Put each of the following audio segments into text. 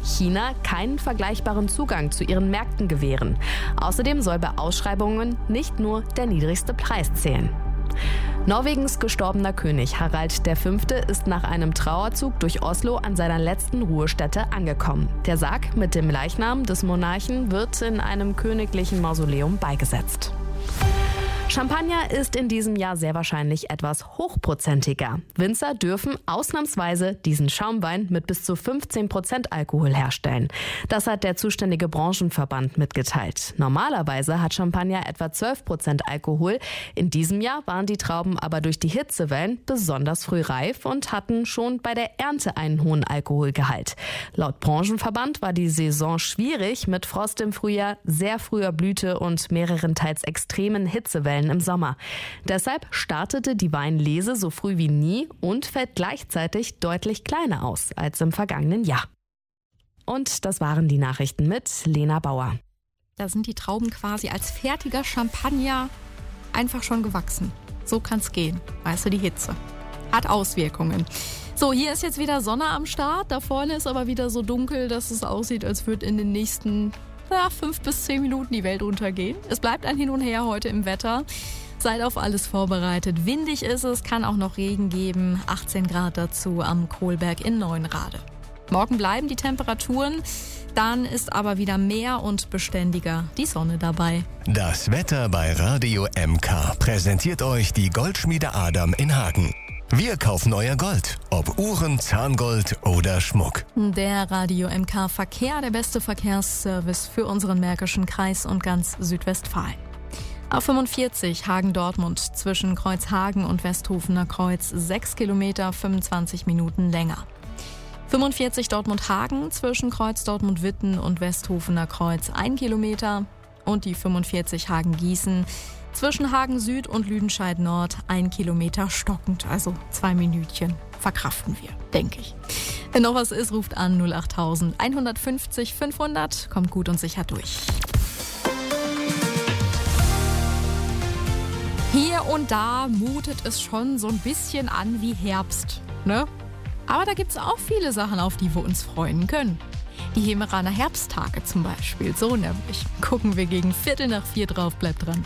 China keinen vergleichbaren Zugang zu ihren Märkten gewähren. Außerdem soll bei Ausschreibungen nicht nur der niedrigste Preis zählen. Norwegens gestorbener König Harald V. ist nach einem Trauerzug durch Oslo an seiner letzten Ruhestätte angekommen. Der Sarg mit dem Leichnam des Monarchen wird in einem königlichen Mausoleum beigesetzt. Champagner ist in diesem Jahr sehr wahrscheinlich etwas hochprozentiger. Winzer dürfen ausnahmsweise diesen Schaumwein mit bis zu 15% Alkohol herstellen. Das hat der zuständige Branchenverband mitgeteilt. Normalerweise hat Champagner etwa 12% Alkohol. In diesem Jahr waren die Trauben aber durch die Hitzewellen besonders früh reif und hatten schon bei der Ernte einen hohen Alkoholgehalt. Laut Branchenverband war die Saison schwierig mit Frost im Frühjahr, sehr früher Blüte und mehreren teils extremen Hitzewellen im Sommer. Deshalb startete die Weinlese so früh wie nie und fällt gleichzeitig deutlich kleiner aus als im vergangenen Jahr. Und das waren die Nachrichten mit Lena Bauer. Da sind die Trauben quasi als fertiger Champagner einfach schon gewachsen. So kann's gehen. Weißt du, die Hitze hat Auswirkungen. So, hier ist jetzt wieder Sonne am Start. Da vorne ist aber wieder so dunkel, dass es aussieht, als würde in den nächsten 5 bis 10 Minuten die Welt untergehen. Es bleibt ein Hin und Her heute im Wetter. Seid auf alles vorbereitet. Windig ist es, kann auch noch Regen geben. 18 Grad dazu am Kohlberg in Neuenrade. Morgen bleiben die Temperaturen. Dann ist aber wieder mehr und beständiger die Sonne dabei. Das Wetter bei Radio MK präsentiert euch die Goldschmiede Adam in Hagen. Wir kaufen euer Gold, ob Uhren, Zahngold oder Schmuck. Der Radio MK Verkehr, der beste Verkehrsservice für unseren Märkischen Kreis und ganz Südwestfalen. Auf 45 Hagen-Dortmund zwischen Kreuzhagen und Westhofener Kreuz 6 Kilometer, 25 Minuten länger. 45 Dortmund-Hagen zwischen Kreuz Dortmund-Witten und Westhofener Kreuz 1 Kilometer. Und die 45 Hagen-Gießen zwischen Hagen Süd und Lüdenscheid Nord 1 Kilometer stockend, also 2 Minütchen verkraften wir, denke ich. Wenn noch was ist, ruft an 08000 150 500, kommt gut und sicher durch. Hier und da mutet es schon so ein bisschen an wie Herbst, ne? Aber da gibt es auch viele Sachen, auf die wir uns freuen können. Die Hemeraner Herbsttage zum Beispiel, so nämlich. Gucken wir gegen 3:15 drauf, bleibt dran.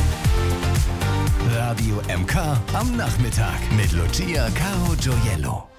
Radio MK am Nachmittag mit Lucia Caro Gioiello.